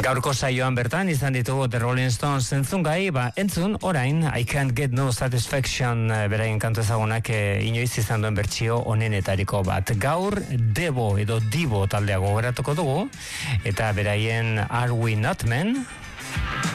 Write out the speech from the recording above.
Gaurko saioan bertan izan ditugu The Rolling Stones entzungai, entzun orain I Can't Get No Satisfaction beraien kantu ezagunak inoiz izan duen bertsio onenetariko bat. Gaur Devo edo Divo taldea gogoratuko dugu, eta beraien Are We Not Men?